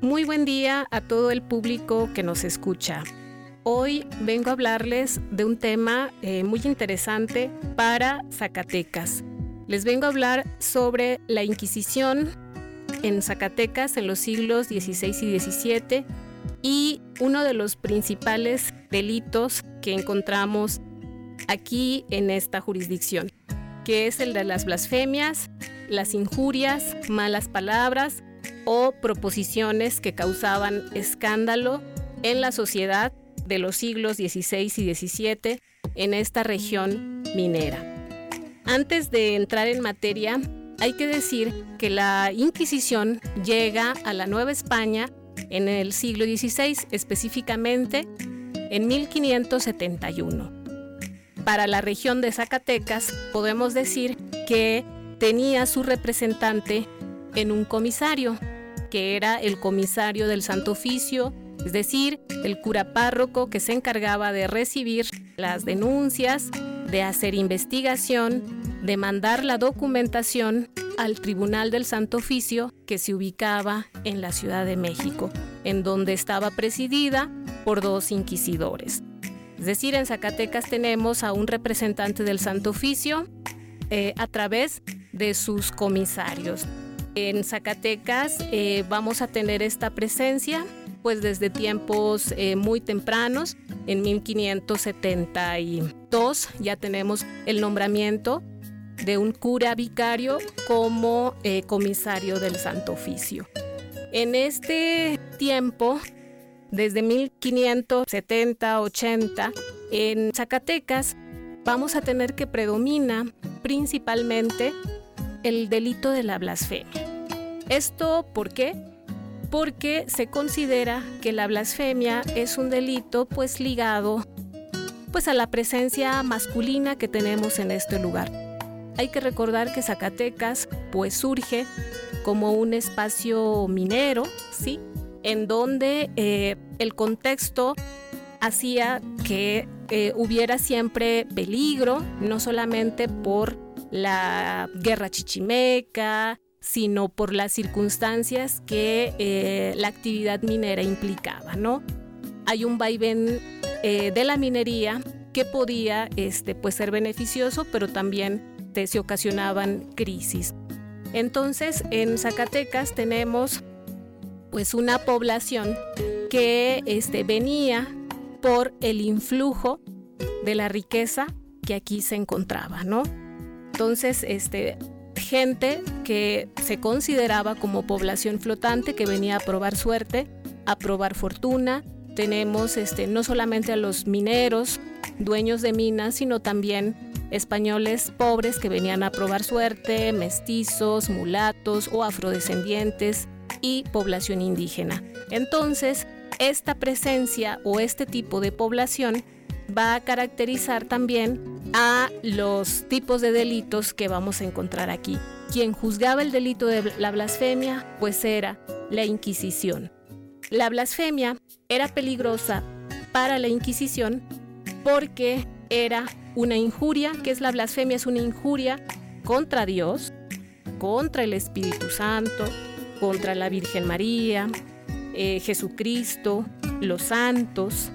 Muy buen día a todo el público que nos escucha. Hoy vengo a hablarles de un tema muy interesante para Zacatecas. Les vengo a hablar sobre la Inquisición en Zacatecas en los siglos XVI y XVII y uno de los principales delitos que encontramos aquí en esta jurisdicción, que es el de las blasfemias, las injurias, malas palabras o proposiciones que causaban escándalo en la sociedad de los siglos XVI y XVII en esta región minera. Antes de entrar en materia, hay que decir que la Inquisición llega a la Nueva España en el siglo XVI, específicamente en 1571. Para la región de Zacatecas podemos decir que tenía su representante en un comisario, que era el comisario del Santo Oficio, es decir, el cura párroco que se encargaba de recibir las denuncias, de hacer investigación, de mandar la documentación al Tribunal del Santo Oficio que se ubicaba en la Ciudad de México, en donde estaba presidida por 2 inquisidores. Es decir, en Zacatecas tenemos a un representante del Santo Oficio a través de sus comisarios. En Zacatecas vamos a tener esta presencia pues desde tiempos muy tempranos. En 1572 ya tenemos el nombramiento de un cura vicario como comisario del Santo Oficio. En este tiempo, desde 1570-80, en Zacatecas vamos a tener que predomina principalmente el delito de la blasfemia. ¿Esto por qué? Porque se considera que la blasfemia es un delito pues ligado pues a la presencia masculina que tenemos en este lugar. Hay que recordar que Zacatecas pues surge como un espacio minero, ¿sí? En donde el contexto hacía que hubiera siempre peligro, no solamente por la guerra chichimeca, sino por las circunstancias que la actividad minera implicaba, ¿no? Hay un vaivén de la minería que podía pues ser beneficioso, pero también se ocasionaban crisis. Entonces, en Zacatecas tenemos pues una población que venía por el influjo de la riqueza que aquí se encontraba, ¿no? Entonces, gente que se consideraba como población flotante, que venía a probar suerte, a probar fortuna. Tenemos no solamente a los mineros, dueños de minas, sino también españoles pobres que venían a probar suerte, mestizos, mulatos o afrodescendientes y población indígena. Entonces, esta presencia o este tipo de población va a caracterizar también a los tipos de delitos que vamos a encontrar aquí. Quien juzgaba el delito de la blasfemia, pues era la Inquisición. La blasfemia era peligrosa para la Inquisición porque era una injuria. ¿Qué es la blasfemia? Es una injuria contra Dios, contra el Espíritu Santo, contra la Virgen María, Jesucristo, los santos.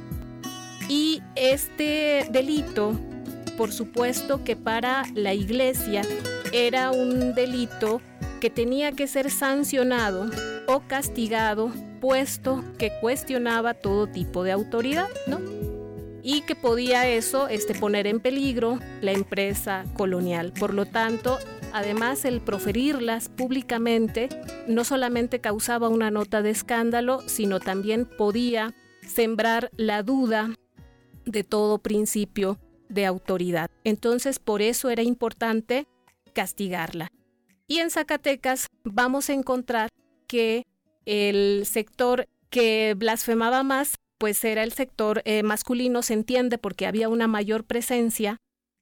Y este delito, por supuesto que para la Iglesia era un delito que tenía que ser sancionado o castigado, puesto que cuestionaba todo tipo de autoridad, ¿no? Y que podía eso poner en peligro la empresa colonial. Por lo tanto, además, el proferirlas públicamente no solamente causaba una nota de escándalo, sino también podía sembrar la duda de todo principio de autoridad. Entonces, por eso era importante castigarla. Y en Zacatecas vamos a encontrar que el sector que blasfemaba más, pues era el sector masculino, se entiende porque había una mayor presencia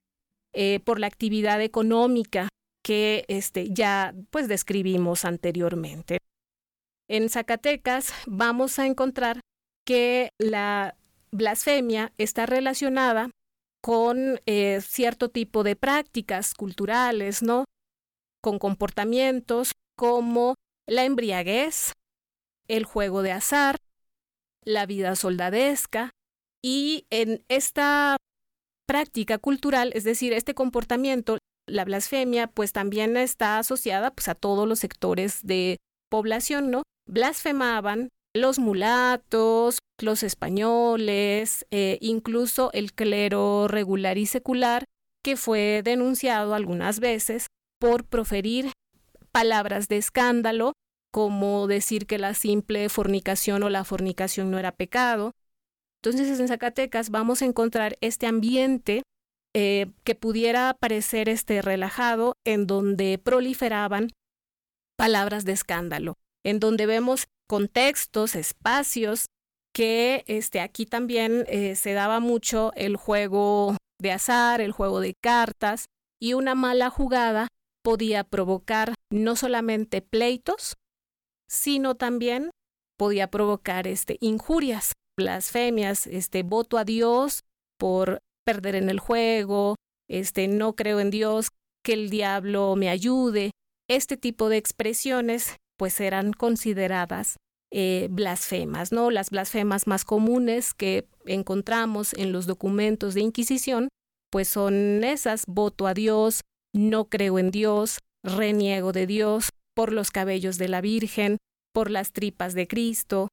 por la actividad económica que ya pues describimos anteriormente. En Zacatecas vamos a encontrar que la blasfemia está relacionada con cierto tipo de prácticas culturales, ¿no? Con comportamientos como la embriaguez, el juego de azar, la vida soldadesca, y en esta práctica cultural, es decir, este comportamiento, la blasfemia, pues también está asociada pues, a todos los sectores de población, ¿no? Blasfemaban los mulatos, los españoles, incluso el clero regular y secular, que fue denunciado algunas veces por proferir palabras de escándalo, como decir que la simple fornicación o la fornicación no era pecado. Entonces en Zacatecas vamos a encontrar este ambiente que pudiera parecer relajado, en donde proliferaban palabras de escándalo, en donde vemos contextos, espacios, que aquí también se daba mucho el juego de azar, el juego de cartas, y una mala jugada podía provocar no solamente pleitos, sino también podía provocar injurias, blasfemias, voto a Dios por perder en el juego, no creo en Dios, que el diablo me ayude. Este tipo de expresiones pues eran consideradas blasfemas, ¿no? Las blasfemas más comunes que encontramos en los documentos de Inquisición pues son esas: voto a Dios, no creo en Dios, reniego de Dios, por los cabellos de la Virgen, por las tripas de Cristo,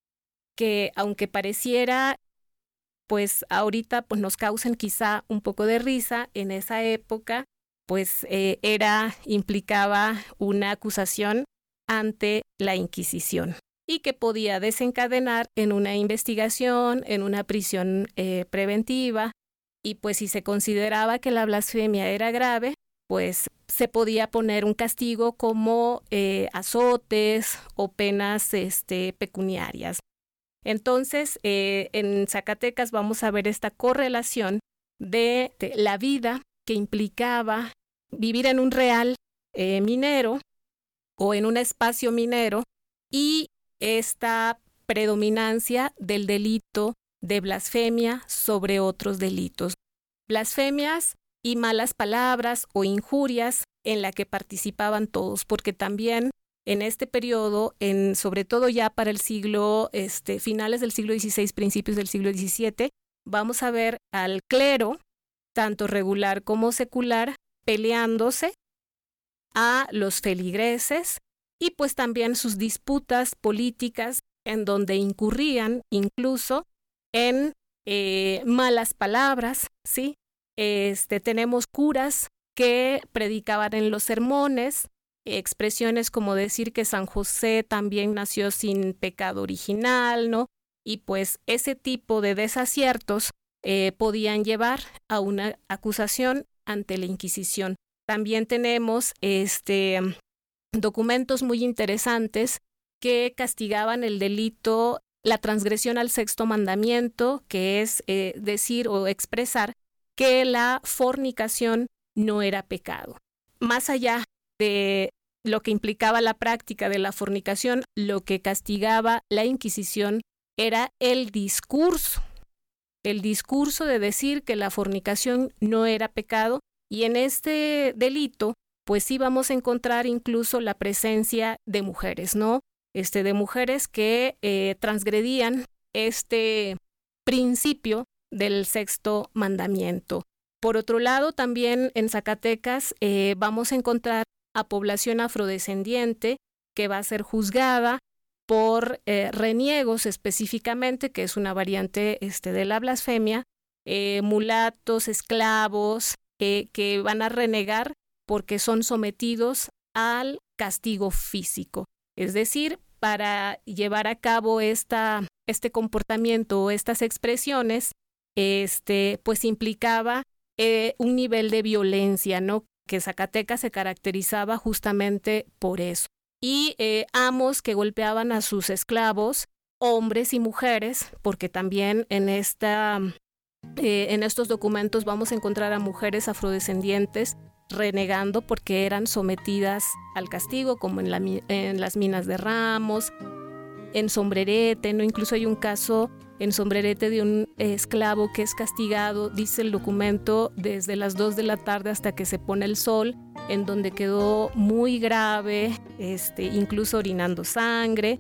que aunque pareciera, pues ahorita pues nos causen quizá un poco de risa, en esa época pues implicaba una acusación ante la Inquisición y que podía desencadenar en una investigación, en una prisión preventiva, y pues si se consideraba que la blasfemia era grave, pues se podía poner un castigo como azotes o penas pecuniarias. Entonces, en Zacatecas vamos a ver esta correlación de la vida que implicaba vivir en un real minero o en un espacio minero, y esta predominancia del delito de blasfemia sobre otros delitos. Blasfemias y malas palabras o injurias en la que participaban todos, porque también en este periodo, sobre todo ya para el siglo, finales del siglo XVI, principios del siglo XVII, vamos a ver al clero, tanto regular como secular, peleándose a los feligreses, y pues también sus disputas políticas en donde incurrían incluso en malas palabras, ¿sí? Tenemos curas que predicaban en los sermones expresiones como decir que San José también nació sin pecado original, ¿no? Y pues ese tipo de desaciertos podían llevar a una acusación ante la Inquisición. También tenemos documentos muy interesantes que castigaban el delito, la transgresión al sexto mandamiento, que es decir o expresar que la fornicación no era pecado. Más allá de lo que implicaba la práctica de la fornicación, lo que castigaba la Inquisición era el discurso de decir que la fornicación no era pecado, y en este delito pues sí vamos a encontrar incluso la presencia de mujeres, ¿no? De mujeres que transgredían este principio del sexto mandamiento. Por otro lado, también en Zacatecas vamos a encontrar a población afrodescendiente que va a ser juzgada por reniegos específicamente, que es una variante de la blasfemia, mulatos, esclavos, que van a renegar porque son sometidos al castigo físico. Es decir, para llevar a cabo este comportamiento o estas expresiones, pues implicaba un nivel de violencia, ¿no? Que Zacatecas se caracterizaba justamente por eso. Y amos que golpeaban a sus esclavos, hombres y mujeres, porque también en estos documentos vamos a encontrar a mujeres afrodescendientes renegando porque eran sometidas al castigo, como en las minas de Ramos, en Sombrerete, ¿no? Incluso hay un caso en Sombrerete de un esclavo que es castigado, dice el documento, desde las 2 de la tarde hasta que se pone el sol, en donde quedó muy grave, incluso orinando sangre.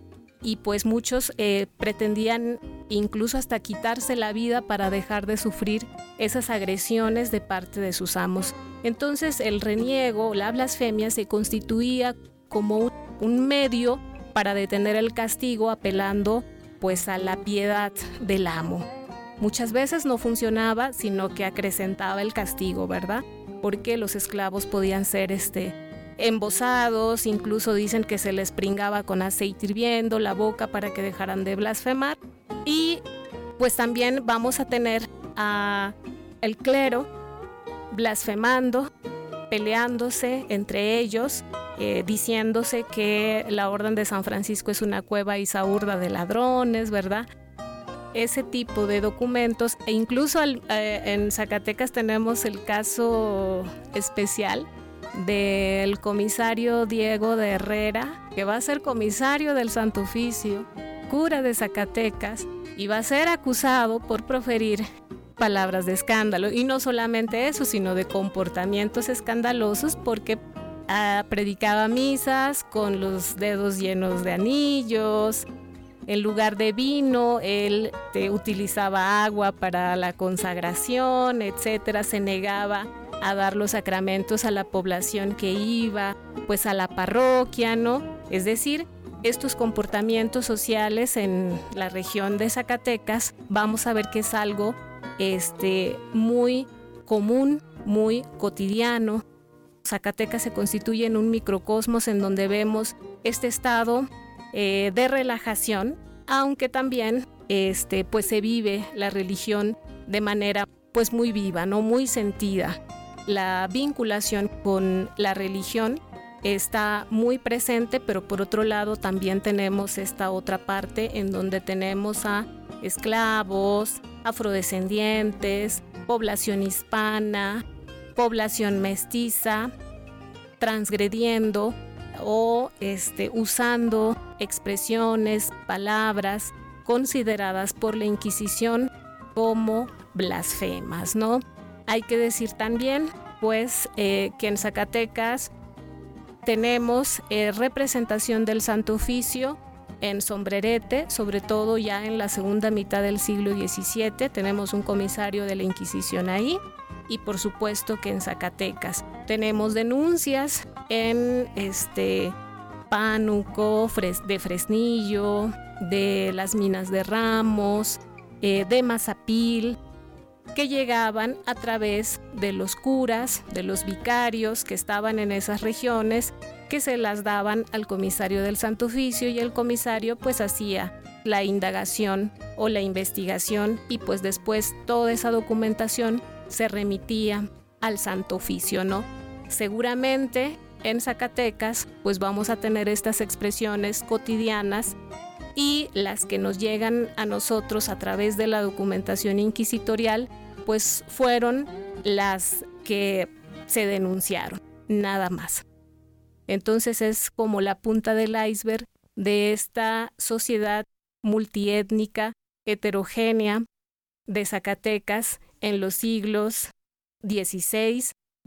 y pues muchos pretendían incluso hasta quitarse la vida para dejar de sufrir esas agresiones de parte de sus amos. Entonces el reniego, la blasfemia, se constituía como un medio para detener el castigo, apelando pues a la piedad del amo. Muchas veces no funcionaba, sino que acrecentaba el castigo, ¿verdad? Porque los esclavos podían ser embosados, incluso dicen que se les pringaba con aceite hirviendo la boca para que dejaran de blasfemar. Y pues también vamos a tener a el clero blasfemando, peleándose entre ellos, diciéndose que la Orden de San Francisco es una cueva isaurda de ladrones, ¿verdad? Ese tipo de documentos, e incluso en Zacatecas tenemos el caso especial del comisario Diego de Herrera, que va a ser comisario del Santo Oficio, cura de Zacatecas, y va a ser acusado por proferir palabras de escándalo. Y no solamente eso, sino de comportamientos escandalosos, porque predicaba misas con los dedos llenos de anillos. En lugar de vino, él utilizaba agua para la consagración, etcétera. Se negaba a dar los sacramentos a la población que iba, pues a la parroquia, ¿no? Es decir, estos comportamientos sociales en la región de Zacatecas, vamos a ver que es algo muy común, muy cotidiano. Zacatecas se constituye en un microcosmos en donde vemos este estado de relajación, aunque también pues se vive la religión de manera pues muy viva, ¿no? Muy sentida. La vinculación con la religión está muy presente, pero por otro lado también tenemos esta otra parte en donde tenemos a esclavos, afrodescendientes, población hispana, población mestiza, transgrediendo o usando expresiones, palabras consideradas por la Inquisición como blasfemas, ¿no? Hay que decir también, pues, que en Zacatecas tenemos representación del Santo Oficio en sombrerete, sobre todo ya en la segunda mitad del siglo XVII. Tenemos un comisario de la Inquisición ahí, y por supuesto que en Zacatecas tenemos denuncias en Pánuco, de Fresnillo, de las minas de Ramos, de Mazapil, que llegaban a través de los curas, de los vicarios que estaban en esas regiones, que se las daban al comisario del Santo Oficio, y el comisario pues hacía la indagación o la investigación, y pues después toda esa documentación se remitía al Santo Oficio, ¿no? Seguramente en Zacatecas pues vamos a tener estas expresiones cotidianas, y las que nos llegan a nosotros a través de la documentación inquisitorial pues fueron las que se denunciaron, nada más. Entonces es como la punta del iceberg de esta sociedad multiétnica, heterogénea de Zacatecas en los siglos XVI,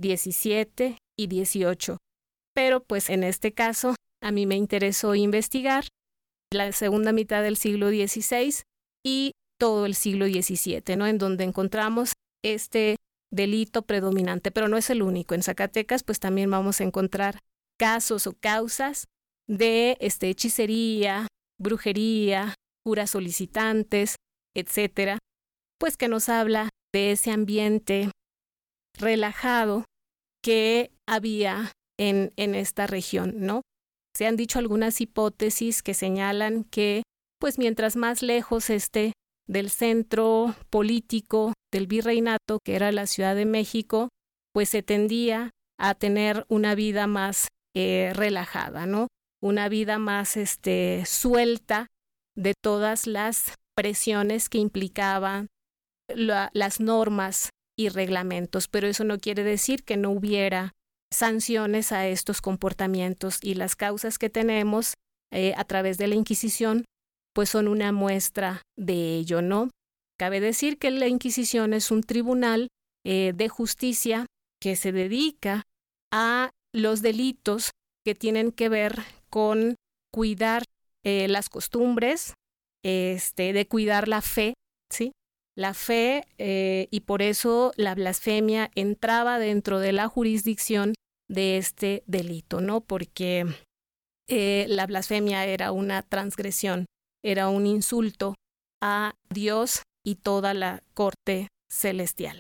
XVII y XVIII. Pero pues en este caso a mí me interesó investigar la segunda mitad del siglo XVI y todo el siglo XVII, ¿no? En donde encontramos este delito predominante, pero no es el único. En Zacatecas pues también vamos a encontrar casos o causas de hechicería, brujería, curas solicitantes, etcétera, pues que nos habla de ese ambiente relajado que había en esta región, ¿no? Se han dicho algunas hipótesis que señalan que, pues mientras más lejos esté del centro político del virreinato, que era la Ciudad de México, pues se tendía a tener una vida más relajada, ¿no? Una vida más suelta de todas las presiones que implicaban las normas y reglamentos, pero eso no quiere decir que no hubiera sanciones a estos comportamientos, y las causas que tenemos a través de la Inquisición pues son una muestra de ello, ¿no? Cabe decir que la Inquisición es un tribunal de justicia que se dedica a los delitos que tienen que ver con cuidar las costumbres, de cuidar la fe, ¿sí? La fe, y por eso la blasfemia entraba dentro de la jurisdicción de este delito, ¿no? Porque la blasfemia era una transgresión, era un insulto a Dios y toda la corte celestial.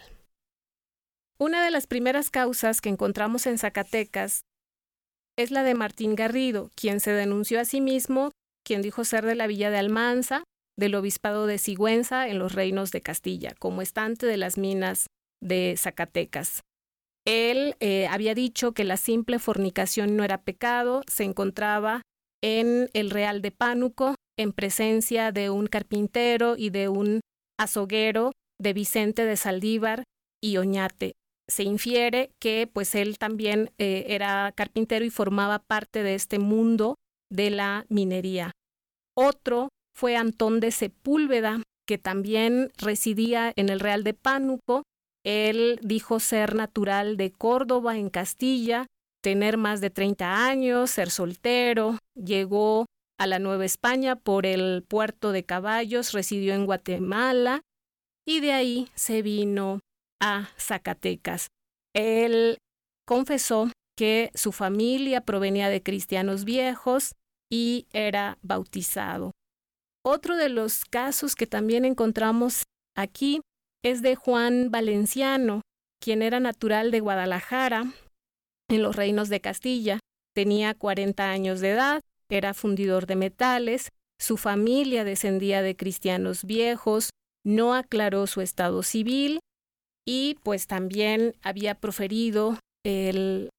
Una de las primeras causas que encontramos en Zacatecas es la de Martín Garrido, quien se denunció a sí mismo, quien dijo ser de la villa de Almanza, del obispado de Sigüenza en los reinos de Castilla, como estante de las minas de Zacatecas. Él había dicho que la simple fornicación no era pecado, se encontraba en el Real de Pánuco, en presencia de un carpintero y de un azoguero de Vicente de Saldívar y Oñate. Se infiere que pues él también era carpintero y formaba parte de este mundo de la minería. Otro fue Antón de Sepúlveda, que también residía en el Real de Pánuco. Él dijo ser natural de Córdoba, en Castilla, tener más de 30 años, ser soltero, llegó a la Nueva España por el puerto de Caballos, residió en Guatemala y de ahí se vino a Zacatecas. Él confesó que su familia provenía de cristianos viejos y era bautizado. Otro de los casos que también encontramos aquí es de Juan Valenciano, quien era natural de Guadalajara, en los reinos de Castilla. Tenía 40 años de edad, era fundidor de metales, su familia descendía de cristianos viejos, no aclaró su estado civil y pues también había proferido el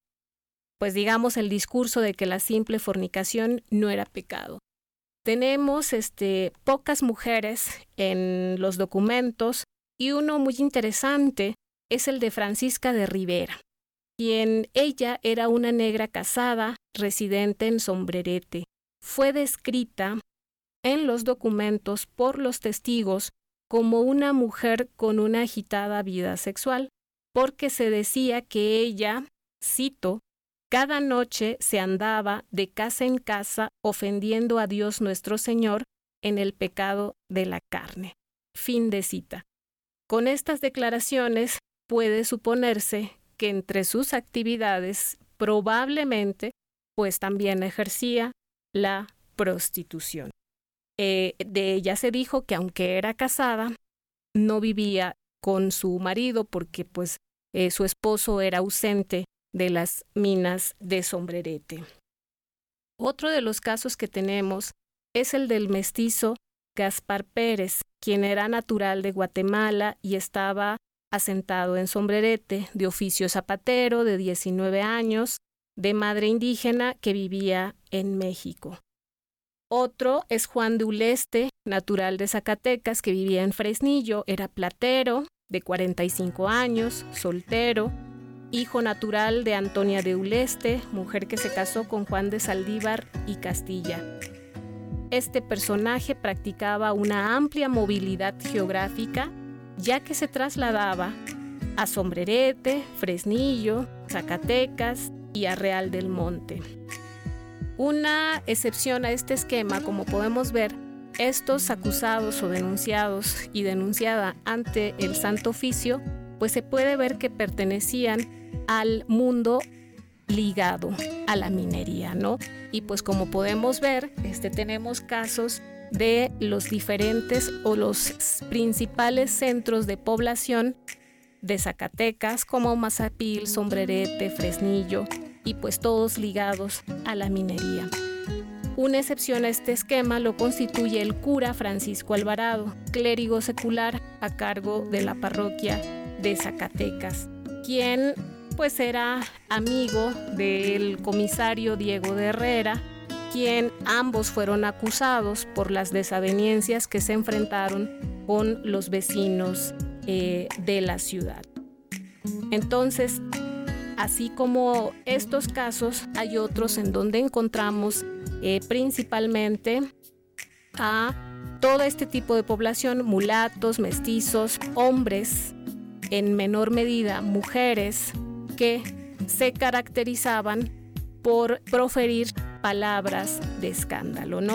discurso de que la simple fornicación no era pecado. Tenemos pocas mujeres en los documentos y uno muy interesante es el de Francisca de Rivera, quien ella era una negra casada residente en Sombrerete. Fue descrita en los documentos por los testigos como una mujer con una agitada vida sexual, porque se decía que ella, cito, cada noche se andaba de casa en casa ofendiendo a Dios nuestro Señor en el pecado de la carne. Fin de cita. Con estas declaraciones puede suponerse que entre sus actividades probablemente pues también ejercía la prostitución. De ella se dijo que aunque era casada, no vivía con su marido porque pues su esposo era ausente de las minas de Sombrerete. Otro de los casos que tenemos es el del mestizo Gaspar Pérez, quien era natural de Guatemala y estaba asentado en Sombrerete, de oficio zapatero, de 19 años, de madre indígena que vivía en México. Otro es Juan de Uleste, natural de Zacatecas, que vivía en Fresnillo, era platero, de 45 años, soltero, hijo natural de Antonia de Uleste, mujer que se casó con Juan de Saldívar y Castilla. Este personaje practicaba una amplia movilidad geográfica, ya que se trasladaba a Sombrerete, Fresnillo, Zacatecas y a Real del Monte. Una excepción a este esquema, como podemos ver, estos acusados o denunciados y denunciada ante el Santo Oficio, pues se puede ver que pertenecían al mundo ligado a la minería, ¿no? Y pues como podemos ver, tenemos casos de los diferentes o los principales centros de población de Zacatecas, como Mazapil, Sombrerete, Fresnillo, y pues todos ligados a la minería. Una excepción a este esquema lo constituye el cura Francisco Alvarado, clérigo secular a cargo de la parroquia de Zacatecas, quien pues era amigo del comisario Diego de Herrera, quien ambos fueron acusados por las desavenencias que se enfrentaron con los vecinos de la ciudad. Entonces, así como estos casos, hay otros en donde encontramos principalmente a todo este tipo de población, mulatos, mestizos, hombres, en menor medida mujeres, que se caracterizaban por proferir palabras de escándalo, ¿no?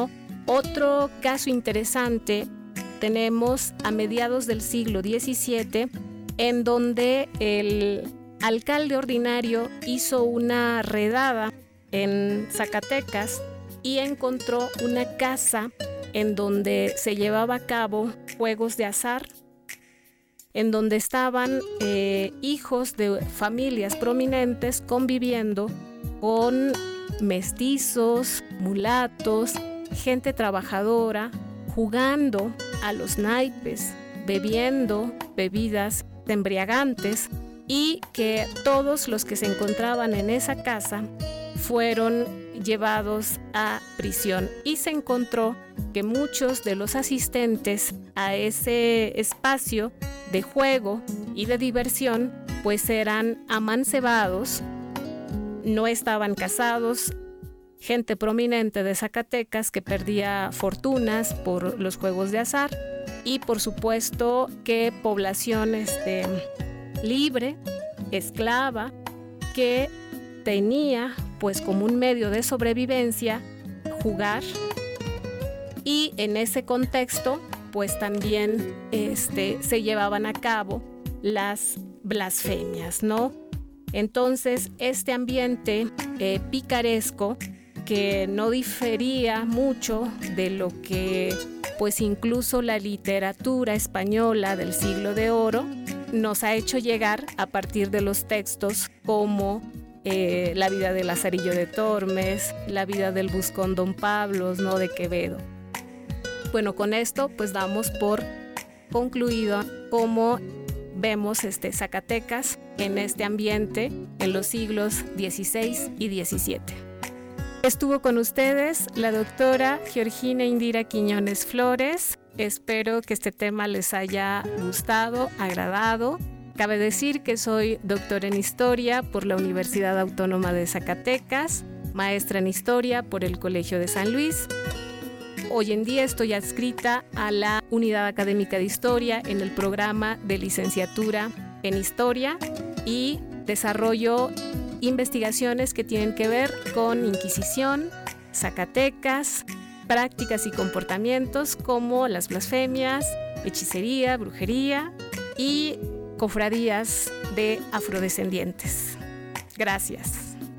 Otro caso interesante tenemos a mediados del siglo XVII, en donde el alcalde ordinario hizo una redada en Zacatecas y encontró una casa en donde se llevaba a cabo juegos de azar, en donde estaban hijos de familias prominentes conviviendo con mestizos, mulatos, gente trabajadora, jugando a los naipes, bebiendo bebidas embriagantes, y que todos los que se encontraban en esa casa fueron llevados a prisión. Y se encontró que muchos de los asistentes a ese espacio de juego y de diversión pues eran amancebados, no estaban casados, gente prominente de Zacatecas que perdía fortunas por los juegos de azar, y por supuesto que población libre, esclava, que tenía pues como un medio de sobrevivencia jugar, y en ese contexto pues también se llevaban a cabo las blasfemias, ¿no? Entonces este ambiente picaresco, que no difería mucho de lo que pues incluso la literatura española del Siglo de Oro nos ha hecho llegar a partir de los textos como La vida de Lazarillo de Tormes, La vida del Buscón Don Pablos, ¿no?, de Quevedo. Bueno, con esto pues damos por concluido cómo vemos Zacatecas en este ambiente en los siglos XVI y XVII. Estuvo con ustedes la doctora Georgina Indira Quiñones Flores. Espero que este tema les haya gustado, agradado. Cabe decir que soy doctora en Historia por la Universidad Autónoma de Zacatecas, maestra en Historia por el Colegio de San Luis. Hoy en día estoy adscrita a la Unidad Académica de Historia en el programa de licenciatura en Historia, y desarrollo investigaciones que tienen que ver con Inquisición, Zacatecas, prácticas y comportamientos como las blasfemias, hechicería, brujería y cofradías de afrodescendientes. Gracias.